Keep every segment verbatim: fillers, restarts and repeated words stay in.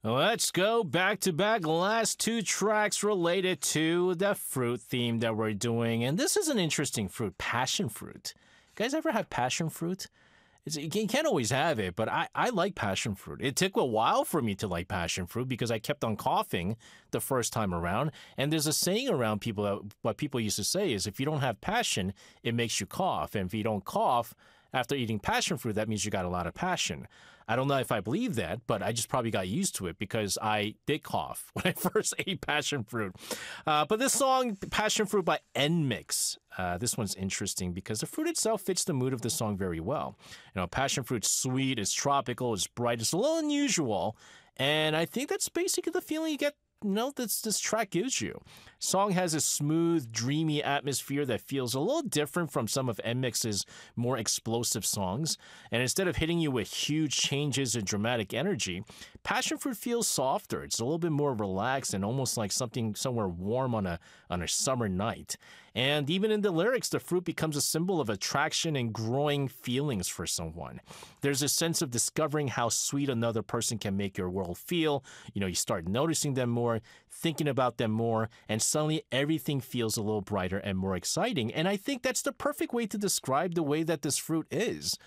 Let's go back to back. Last two tracks related to the fruit theme that we're doing. And this is an interesting fruit, passion fruit. You guys ever have passion fruit? It's, you can't always have it, but I, I like passion fruit. It took a while for me to like passion fruit because I kept on coughing the first time around. And there's a saying around people that what people used to say is if you don't have passion, it makes you cough. And if you don't cough after eating passion fruit, that means you got a lot of passion. I don't know if I believe that, but I just probably got used to it because I did cough when I first ate passion fruit. Uh, but this song, Passion Fruit by N-Mix, uh, this one's interesting because the fruit itself fits the mood of the song very well. You know, passion fruit's sweet, it's tropical, it's bright, it's a little unusual, and I think that's basically the feeling you get you know, this, this track gives you. Song has a smooth, dreamy atmosphere that feels a little different from some of N-Mix's more explosive songs. And instead of hitting you with huge changes and dramatic energy, Passion Fruit feels softer. It's a little bit more relaxed and almost like something somewhere warm on a, on a summer night. And even in the lyrics, the fruit becomes a symbol of attraction and growing feelings for someone. There's a sense of discovering how sweet another person can make your world feel. You know, you start noticing them more, thinking about them more, and suddenly everything feels a little brighter and more exciting. And I think that's the perfect way to describe the way that this fruit is.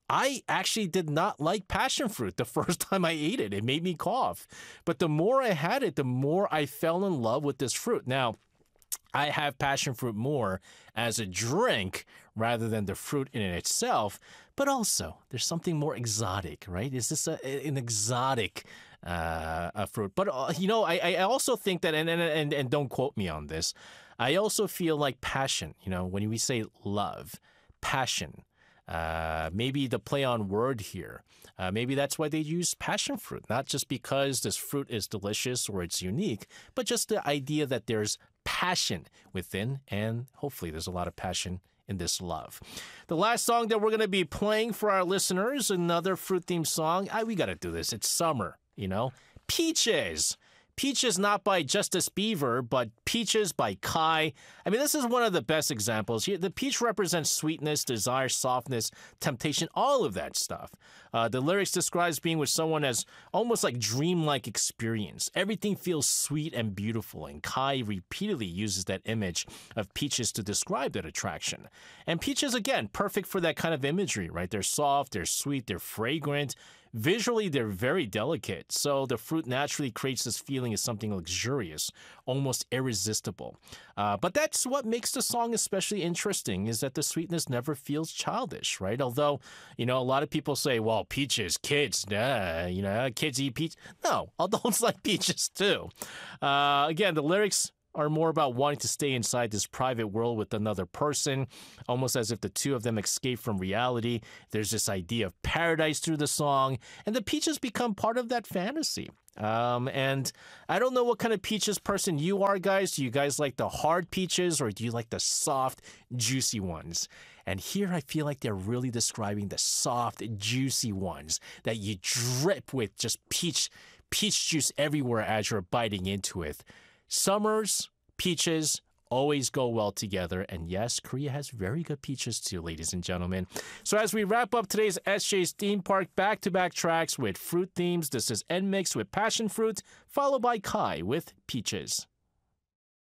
I actually did not like passion fruit the first time I ate it. It made me cough. But the more I had it, the more I fell in love with this fruit. Now, I have passion fruit more as a drink rather than the fruit in it itself, but also there's something more exotic, right? Is this a, an exotic uh, a fruit? But, uh, you know, I, I also think that, and, and, and, and don't quote me on this, I also feel like passion, you know, when we say love, passion, Uh, maybe the play on word here. Uh, maybe that's why they use passion fruit, not just because this fruit is delicious or it's unique, but just the idea that there's passion within, and hopefully there's a lot of passion in this love. The last song that we're going to be playing for our listeners, another fruit-themed song. I, we got to do this. It's summer, you know. Peaches. Peaches not by Justice Beaver, but Peaches by Kai. I mean, this is one of the best examples. The peach represents sweetness, desire, softness, temptation, all of that stuff. Uh, the lyrics describes being with someone as almost like dreamlike experience. Everything feels sweet and beautiful, and Kai repeatedly uses that image of peaches to describe that attraction. And peaches, again, perfect for that kind of imagery, right? They're soft, they're sweet, they're fragrant. Visually, they're very delicate, so the fruit naturally creates this feeling of something luxurious, almost irresistible. Uh, but that's what makes the song especially interesting, is that the sweetness never feels childish, right? Although, you know, a lot of people say, well, peaches, kids, nah, you know, kids eat peach. No, adults like peaches too. Uh, again, the lyrics are more about wanting to stay inside this private world with another person, almost as if the two of them escape from reality. There's this idea of paradise through the song, and the peaches become part of that fantasy. Um, and I don't know what kind of peaches person you are, guys. Do you guys like the hard peaches, or do you like the soft, juicy ones? And here I feel like they're really describing the soft, juicy ones that you drip with just peach, peach juice everywhere as you're biting into it. Summers, peaches, always go well together. And yes, Korea has very good peaches too, ladies and gentlemen. So as we wrap up today's S J's Theme Park back-to-back tracks with fruit themes, this is N-Mix with Passion Fruit, followed by Kai with Peaches.